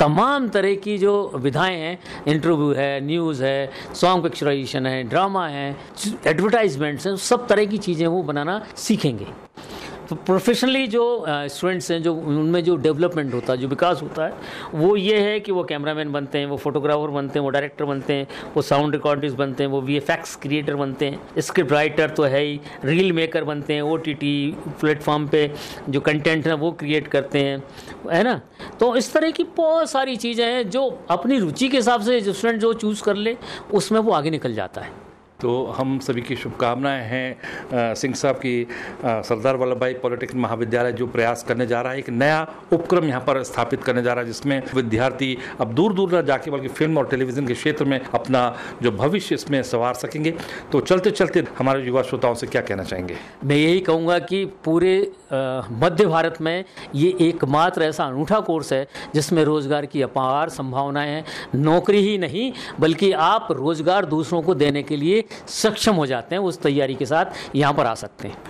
तमाम तरह की जो विधाएं हैं, इंटरव्यू है, न्यूज़ है, सॉन्ग पिक्चराइजेशन है, ड्रामा है, एडवर्टाइजमेंट्स हैं, सब तरह की चीज़ें वो बनाना सीखेंगे। तो प्रोफेशनली जो स्टूडेंट्स हैं, जो उनमें जो डेवलपमेंट होता है, जो विकास होता है, वो ये है कि वो कैमरामैन बनते हैं, वो फोटोग्राफर बनते हैं, वो डायरेक्टर बनते हैं, वो साउंड रिकॉर्डिस्ट बनते हैं, वो वीएफएक्स क्रिएटर बनते हैं, स्क्रिप्ट राइटर तो है ही, रील मेकर बनते हैं, ओटीटी प्लेटफॉर्म पे जो कंटेंट है वो क्रिएट करते हैं, है ना। तो इस तरह की बहुत सारी चीज़ें हैं जो अपनी रुचि के हिसाब से स्टूडेंट जो चूज़ कर ले उसमें वो आगे निकल जाता है। तो हम सभी की शुभकामनाएं हैं सिंह साहब की सरदार वल्लभ भाई पॉलिटेक्निक महाविद्यालय जो प्रयास करने जा रहा है, एक नया उपक्रम यहाँ पर स्थापित करने जा रहा है, जिसमें विद्यार्थी अब दूर दूर न जाके बल्कि फिल्म और टेलीविज़न के क्षेत्र में अपना जो भविष्य इसमें संवार सकेंगे। तो चलते चलते हमारे युवा श्रोताओं से क्या कहना चाहेंगे? मैं यही कहूँगा कि पूरे मध्य भारत में ये एकमात्र ऐसा अनूठा कोर्स है जिसमें रोज़गार की अपार संभावनाएं हैं। नौकरी ही नहीं बल्कि आप रोज़गार दूसरों को देने के लिए सक्षम हो जाते हैं, उस तैयारी के साथ यहाँ पर आ सकते हैं।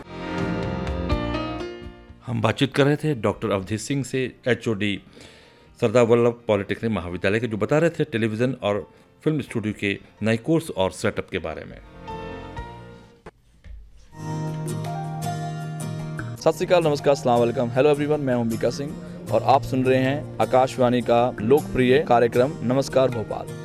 हम बातचीत कर रहे थे डॉक्टर अवधेश सिंह से, एचओडी सरदार वल्लभ पॉलिटेक्निक महाविद्यालय के, जो बता रहे थे टेलीविज़न और फिल्म स्टूडियो के नए कोर्स और सेटअप के बारे में। सत श्री अकाल, नमस्कार, अस्सलाम वालेकुम, हेलो एवरीवन, मैं हूं बीका सिंह और आप सुन रहे हैं आकाशवाणी का लोकप्रिय कार्यक्रम नमस्कार भोपाल।